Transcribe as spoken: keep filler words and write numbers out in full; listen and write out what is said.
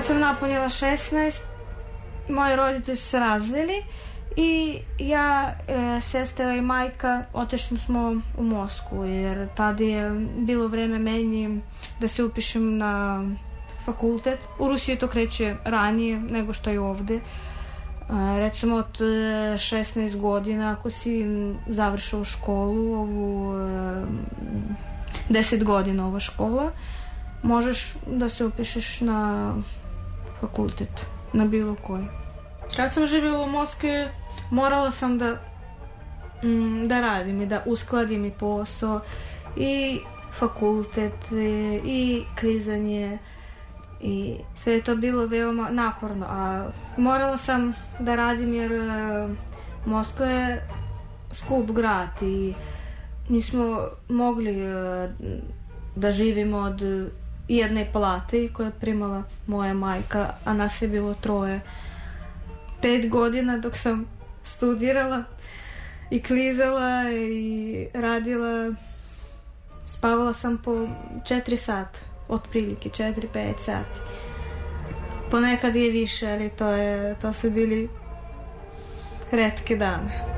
sam napunila šesnaest, moji roditelji su se razveli i ja, e, sestra i majka otišli smo u Moskvu, jer tada je bilo vreme meni da se upišem na fakultet. U Rusiji to kreće ranije nego što je ovde. E, recimo od šesnaest godina, ako si završao školu, ovu e, deset godina ova škola, možeš da se upišeš na fakultet, na bilo koji. Kad sam živjela u Moskvi, morala sam da, mm, da radim i da uskladim i posao, i fakultet, i, i klizanje, i sve je to bilo veoma naporno. A morala sam da radim jer uh, Moskva je skup grad i nismo mogli uh, da živimo od jedne plate koje je primala moja majka, a nas je bilo troje. Pet godina dok sam studirala i klizala i radila, spavala sam po četiri sata, otprilike četiri pet sati. Ponekad je više, ali to, je, to su bili retke dane.